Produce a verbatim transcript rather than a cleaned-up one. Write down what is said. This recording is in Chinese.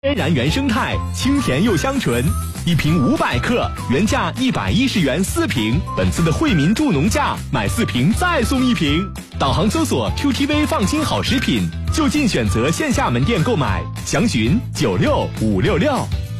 天然原生态，清甜又香醇，一瓶五百克，原价一百一十元四瓶。本次的惠民助农价，买四瓶再送一瓶。导航搜索 Q T V 放心好食品，就近选择线下门店购买，详询九六五六六。